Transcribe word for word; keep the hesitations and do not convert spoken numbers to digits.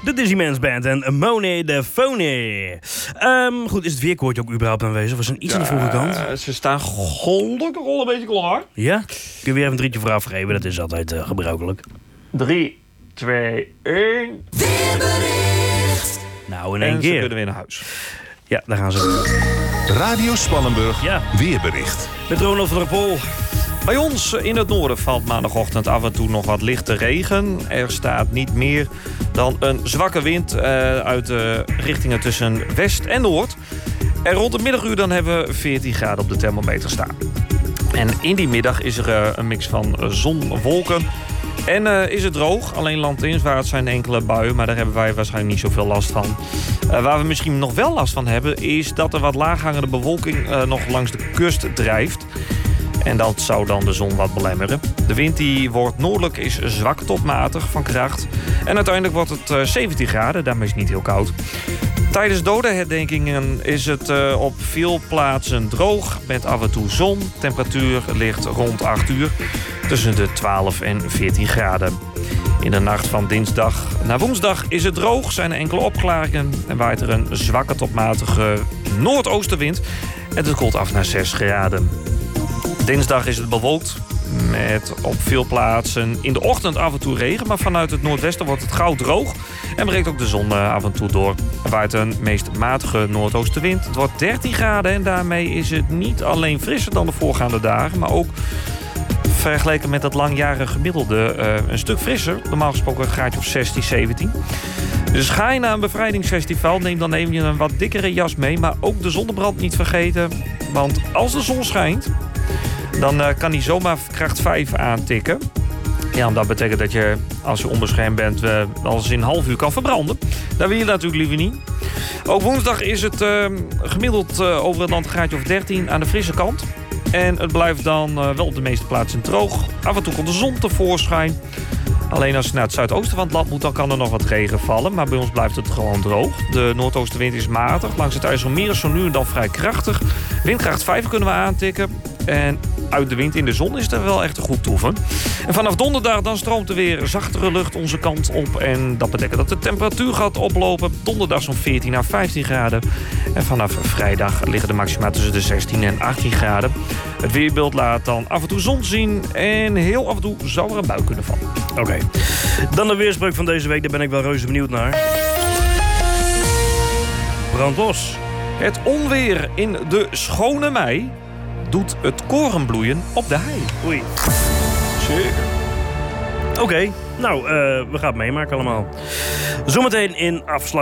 De Dizzy Mans Band en Monet de Phony. Um, goed, is het weerkoortje ook überhaupt aanwezig? Was een iets ja, aan de vroege kant? Ze staan gelukkig al een beetje klaar. Ja? Kun je weer even een drietje vooraf geven? Dat is altijd uh, gebruikelijk. Drie, twee, één. Weerbericht. Nou, in één en keer. ze kunnen weer naar huis. Ja, daar gaan ze. Radio Spannenburg, ja. Weerbericht. Met Ronald van der Pol. Bij ons in het noorden valt maandagochtend af en toe nog wat lichte regen. Er staat niet meer dan een zwakke wind uh, uit de richtingen tussen west en noord. En rond de middaguur dan hebben we veertien graden op de thermometer staan. En in die middag is er uh, een mix van zon, wolken. En uh, is het droog. Alleen landinwaarts zijn enkele buien, maar daar hebben wij waarschijnlijk niet zoveel last van. Uh, waar we misschien nog wel last van hebben, is dat er wat laaghangende bewolking uh, nog langs de kust drijft. En dat zou dan de zon wat belemmeren. De wind die wordt noordelijk is zwak tot matig van kracht. En uiteindelijk wordt het uh, zeventien graden, daarmee is het niet heel koud. Tijdens dodenherdenkingen is het uh, op veel plaatsen droog met af en toe zon. Temperatuur ligt rond acht uur tussen de twaalf en veertien graden. In de nacht van dinsdag naar woensdag is het droog, zijn er enkele opklaringen en waait er een zwakke tot matige noordoostenwind. En het koelt af naar zes graden. Dinsdag is het bewolkt met op veel plaatsen in de ochtend af en toe regen. Maar vanuit het noordwesten wordt het gauw droog en breekt ook de zon af en toe door. Er waait een meest matige noordoostenwind. Het wordt dertien graden en daarmee is het niet alleen frisser dan de voorgaande dagen, maar ook vergeleken met het langjarige gemiddelde uh, een stuk frisser. Normaal gesproken een graadje of zestien, zeventien. Dus ga je naar een bevrijdingsfestival, neem dan even een wat dikkere jas mee. Maar ook de zonnebrand niet vergeten. Want als de zon schijnt, dan uh, kan die zomaar kracht vijf aantikken. Ja, en dat betekent dat je, als je onbeschermd bent, uh, alles in een half uur kan verbranden. Dat wil je natuurlijk liever niet. Ook woensdag is het uh, gemiddeld uh, over het land een graadje of dertien aan de frisse kant. En het blijft dan uh, wel op de meeste plaatsen droog. Af en toe komt de zon tevoorschijn. Alleen als je naar het zuidoosten van het land moet, dan kan er nog wat regen vallen. Maar bij ons blijft het gewoon droog. De noordoostenwind is matig. Langs het IJsselmeer is zo nu en dan vrij krachtig. Windkracht vijf kunnen we aantikken. En uit de wind in de zon is er wel echt een goed toeven. En vanaf donderdag dan stroomt er weer zachtere lucht onze kant op. En dat betekent dat de temperatuur gaat oplopen. Donderdag zo'n veertien à vijftien graden. En vanaf vrijdag liggen de maxima tussen de zestien en achttien graden. Het weerbeeld laat dan af en toe zon zien. En heel af en toe zou er een bui kunnen vallen. Oké. Okay. Dan de weerspreuk van deze week. Daar ben ik wel reuze benieuwd naar. Brand los. Het onweer in de schone mei doet het koren bloeien op de hei. Oei. Zeker. Oké, okay. nou, uh, we gaan het meemaken allemaal. Zometeen in afslag.